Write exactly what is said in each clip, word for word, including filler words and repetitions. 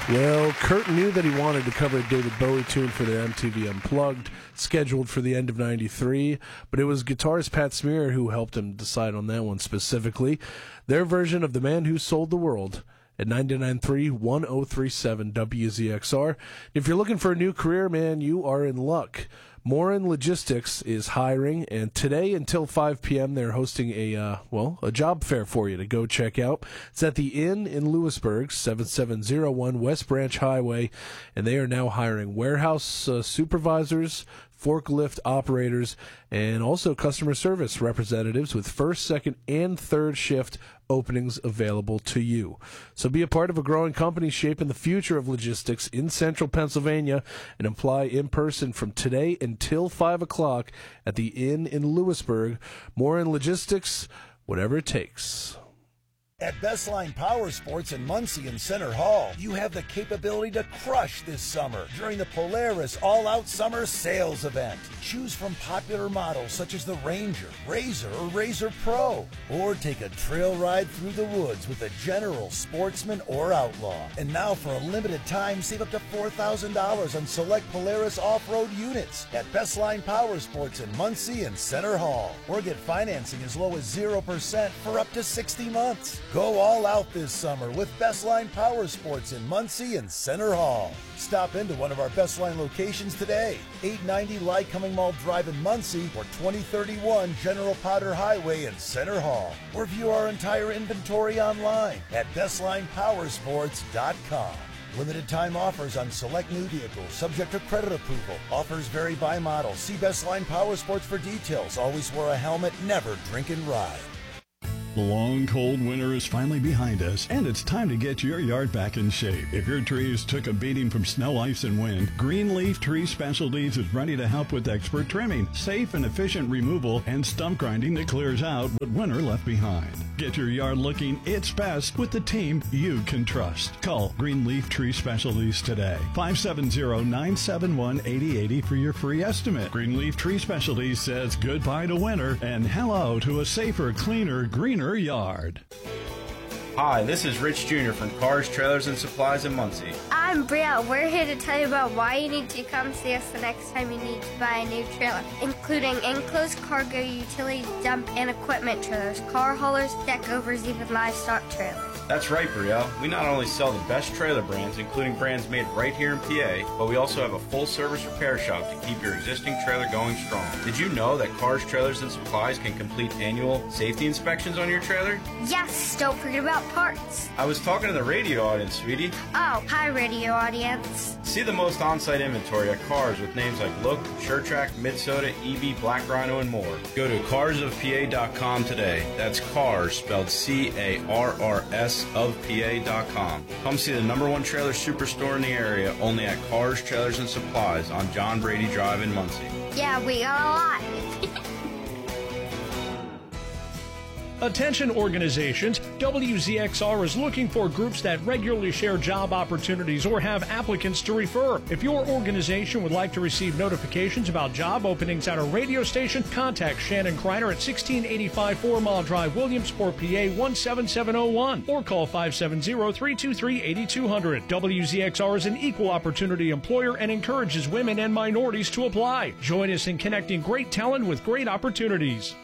Well, Kurt knew that he wanted to cover a David Bowie tune for the M T V Unplugged, scheduled for the end of ninety-three, but it was guitarist Pat Smear who helped him decide on that one specifically. Their version of The Man Who Sold the World at ninety-nine point three, ten thirty-seven W Z X R. If you're looking for a new career, man, you are in luck. Morin Logistics is hiring, and today until five p.m. they're hosting a, uh, well, a job fair for you to go check out. It's at the Inn in Lewisburg, seven seven zero one West Branch Highway, and they are now hiring warehouse uh, supervisors, forklift operators, and also customer service representatives with first, second, and third shift openings available to you. So be a part of a growing company shaping the future of logistics in central Pennsylvania and apply in person from today until five o'clock at the Inn in Lewisburg. More in logistics, whatever it takes. At Bestline Power Sports in Muncie and Center Hall, you have the capability to crush this summer during the Polaris All-Out Summer Sales Event. Choose from popular models such as the Ranger, Razor, or Razor Pro, or take a trail ride through the woods with a General, Sportsman, or Outlaw. And now for a limited time, save up to four thousand dollars on select Polaris off-road units at Bestline Power Sports in Muncie and Center Hall. Or get financing as low as zero percent for up to sixty months. Go all out this summer with Bestline Power Sports in Muncie and Center Hall. Stop into one of our Bestline locations today, eight ninety Lycoming Mall Drive in Muncie or twenty thirty-one General Potter Highway in Center Hall. Or view our entire inventory online at bestline power sports dot com. Limited time offers on select new vehicles, subject to credit approval. Offers vary by model. See Bestline Power Sports for details. Always wear a helmet, never drink and ride. The long, cold winter is finally behind us, and it's time to get your yard back in shape. If your trees took a beating from snow, ice, and wind, Greenleaf Tree Specialties is ready to help with expert trimming, safe and efficient removal, and stump grinding that clears out what winter left behind. Get your yard looking its best with the team you can trust. Call Greenleaf Tree Specialties today. five seven zero, nine seven one, eight zero eight zero for your free estimate. Greenleaf Tree Specialties says goodbye to winter and hello to a safer, cleaner, greener yard. Hi, this is Rich Junior from Cars, Trailers, and Supplies in Muncie. I'm Brielle. We're here to tell you about why you need to come see us the next time you need to buy a new trailer, including enclosed cargo, utility dump, and equipment trailers, car haulers, deck overs, even livestock trailers. That's right, Brielle. We not only sell the best trailer brands, including brands made right here in P A, but we also have a full-service repair shop to keep your existing trailer going strong. Did you know that Cars, Trailers, and Supplies can complete annual safety inspections on your trailer? Yes, don't forget about parts. I was talking to the radio audience, sweetie. Oh, hi, radio audience. See the most on-site inventory at Cars with names like Look, SureTrack, Midsoda, E B, Black Rhino, and more. Go to cars of P A dot com today. That's Cars, spelled C A R R S of P A dot com. Come see the number one trailer superstore in the area, only at Cars, Trailers, and Supplies on John Brady Drive in Muncie. Yeah, we got a lot. Attention organizations, W Z X R is looking for groups that regularly share job opportunities or have applicants to refer. If your organization would like to receive notifications about job openings at a radio station, contact Shannon Kreiner at sixteen eighty-five Four Mile Drive, Williamsport, P A one seven seven zero one, or call five seven zero, three two three, eight two zero zero. W Z X R is an equal opportunity employer and encourages women and minorities to apply. Join us in connecting great talent with great opportunities.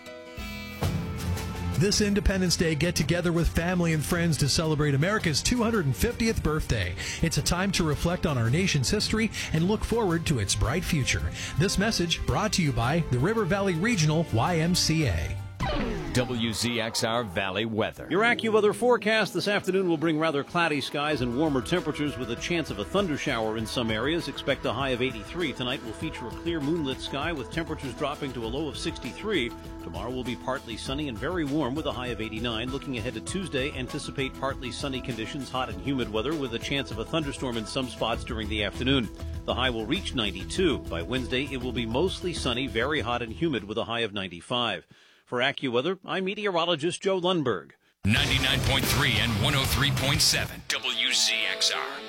This Independence Day get together with family and friends to celebrate America's two hundred fiftieth birthday. It's a time to reflect on our nation's history and look forward to its bright future. This message brought to you by the River Valley Regional Y M C A. W Z X R Valley weather. Your AccuWeather forecast this afternoon will bring rather cloudy skies and warmer temperatures with a chance of a thunder shower in some areas. Expect a high of eighty-three. Tonight will feature a clear moonlit sky with temperatures dropping to a low of sixty-three. Tomorrow will be partly sunny and very warm with a high of eighty-nine. Looking ahead to Tuesday, anticipate partly sunny conditions, hot and humid weather with a chance of a thunderstorm in some spots during the afternoon. The high will reach ninety-two. By Wednesday, it will be mostly sunny, very hot and humid with a high of ninety-five. For AccuWeather, I'm meteorologist Joe Lundberg. ninety-nine point three and one oh three point seven W Z X R.